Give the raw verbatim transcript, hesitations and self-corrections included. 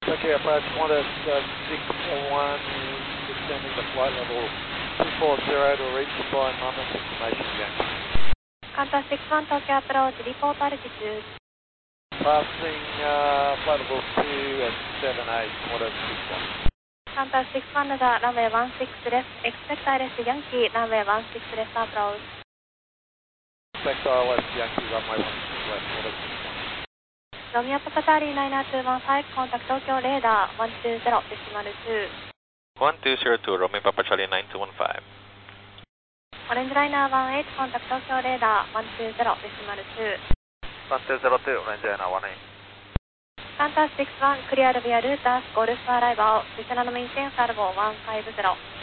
Tokyo approach Qantas uh, six one is descending the flight level two four zero to reach by moment information Yankee. Qantas six one Tokyo approach, report altitude. Passing uh, flight level two at seven eight, Qantas six one. Qantas six one がランウェイワンシックスです。Expect I L S Yankee ランウェイワンシックスです。アプローチ。 Expect I L S Yankee runway one six left, Qantas six one. Romeo Papa Charlie nine nine two one five, contact Tokyo radar one two zero decimal two. one two zero two, Romeo Papa Charlie nine two one five. Orange Liner one eight, contact Tokyo radar one two zero decimal two. one two zero two, Orange Liner one eight. Qantas six one, cleared via Routers, Golf arrival, Vietnam maintain Salvo one five zero.